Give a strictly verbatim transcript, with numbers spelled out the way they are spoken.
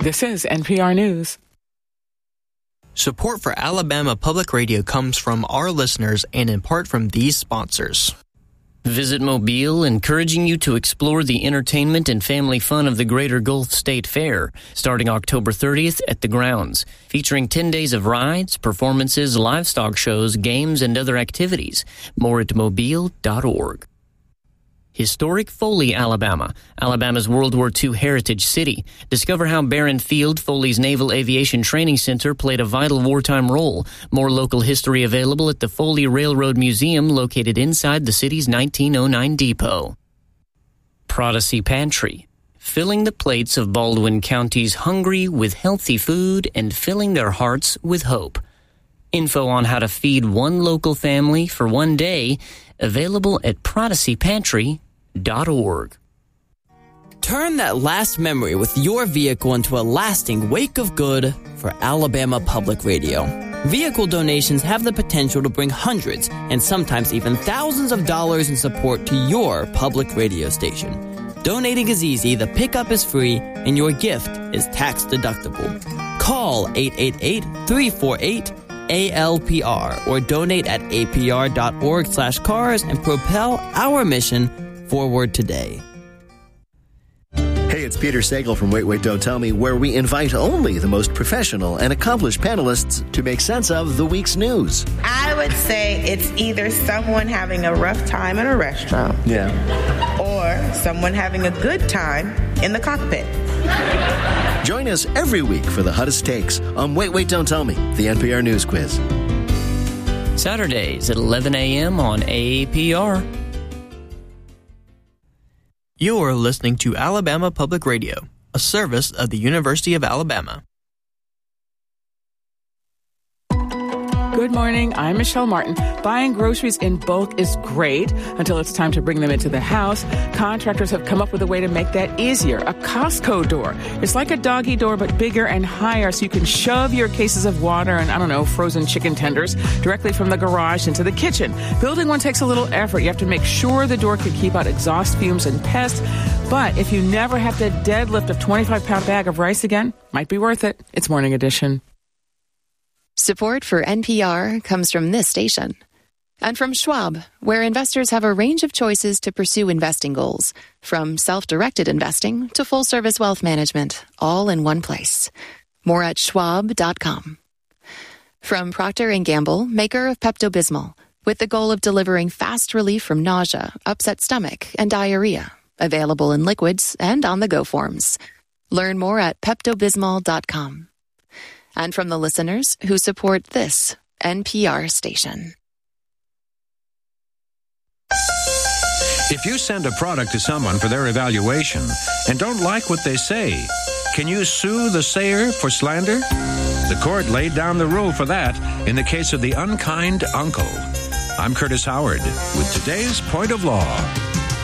This is N P R News. Support for Alabama Public Radio comes from our listeners and in part from these sponsors. Visit Mobile, encouraging you to explore the entertainment and family fun of the Greater Gulf State Fair, starting October thirtieth at the grounds, featuring ten days of rides, performances, livestock shows, games, and other activities. More at mobile dot org. Historic Foley, Alabama, Alabama's World War Two heritage city. Discover how Barron Field, Foley's Naval Aviation Training Center, played a vital wartime role. More local history available at the Foley Railroad Museum, located inside the city's nineteen oh nine depot. Prodigy Pantry, filling the plates of Baldwin County's hungry with healthy food and filling their hearts with hope. Info on how to feed one local family for one day, available at prodigy pantry dot org. Turn that last memory with your vehicle into a lasting wake of good for Alabama Public Radio. Vehicle donations have the potential to bring hundreds and sometimes even thousands of dollars in support to your public radio station. Donating is easy, the pickup is free, and your gift is tax deductible. Call eight eight eight, three four eight, A L P R or donate at A P R dot org slash cars and propel our mission forward today. Hey, it's Peter Sagal from Wait, Wait, Don't Tell Me, where we invite only the most professional and accomplished panelists to make sense of the week's news. I would say it's either someone having a rough time in a restaurant. Yeah. Or someone having a good time in the cockpit. Join us every week for the hottest takes on Wait, Wait, Don't Tell Me, the N P R News Quiz. Saturdays at eleven a.m. on A P R. You're listening to Alabama Public Radio, a service of the University of Alabama. Good morning, I'm Michelle Martin. Buying groceries in bulk is great until it's time to bring them into the house. Contractors have come up with a way to make that easier, a Costco door. It's like a doggy door, but bigger and higher, so you can shove your cases of water and, I don't know, frozen chicken tenders directly from the garage into the kitchen. Building one takes a little effort. You have to make sure the door can keep out exhaust fumes and pests. But if you never have to deadlift a twenty-five pound bag of rice again, might be worth it. It's Morning Edition. Support for N P R comes from this station. And from Schwab, where investors have a range of choices to pursue investing goals, from self-directed investing to full-service wealth management, all in one place. More at schwab dot com. From Procter and Gamble, maker of Pepto-Bismol, with the goal of delivering fast relief from nausea, upset stomach, and diarrhea. Available in liquids and on-the-go forms. Learn more at pepto bismol dot com. And from the listeners who support this N P R station. If you send a product to someone for their evaluation and don't like what they say, can you sue the sayer for slander? The court laid down the rule for that in the case of the unkind uncle. I'm Curtis Howard with today's Point of Law.